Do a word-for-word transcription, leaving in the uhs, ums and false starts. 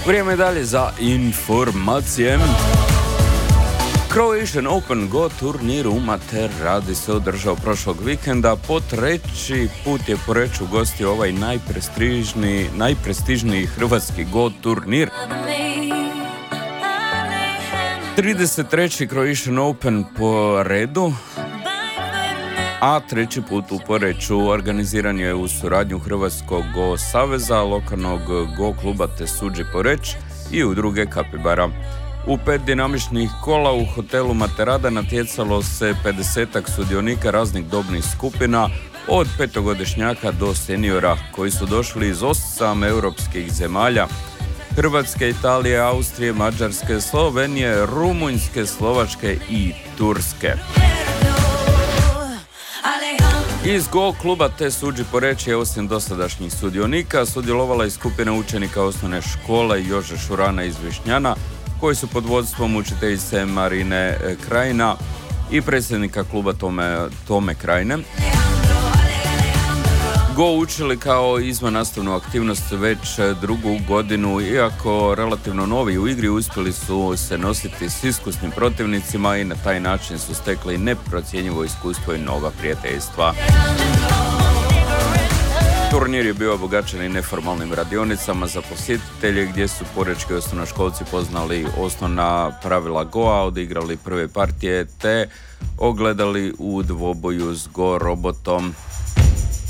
Vrijeme je dalje za informacije. Croatian Open Go turnir u Materadi se održao prošlog vikenda. Po treći put je Poreč ugostio ovaj najprestižniji, najprestižniji hrvatski Go turnir. trideset treći Croatian Open po redu, a treći put u Poreču organiziran je u suradnju Hrvatskog Go saveza, lokalnog Go kluba Tesuđi Poreč i udruge Kapibara. U pet dinamičnih kola u hotelu Materada natjecalo se pedesetak sudionika raznih dobnih skupina, od petogodišnjaka do seniora, koji su došli iz osam europskih zemalja: Hrvatske, Italije, Austrije, Mađarske, Slovenije, Rumunjske, Slovačke i Turske. Iz Go kluba Tesuđi Poreč je osim dosadašnjih sudionika sudjelovala i skupina učenika osnovne škole Jože Šurana iz Višnjana, koji su pod vodstvom učiteljice Marine Krajina i predsjednika kluba Tome, Tome Krajine Go učili kao izvannastavnu aktivnost već drugu godinu. Iako relativno novi u igri, uspjeli su se nositi s iskusnim protivnicima i na taj način su stekli neprocjenjivo iskustvo i nova prijateljstva. Turnir je bio obogaćen i neformalnim radionicama za posjetitelje, gdje su porečki osnovnoškolci poznali osnovna pravila Goa, odigrali prve partije te ogledali u dvoboju s Go robotom.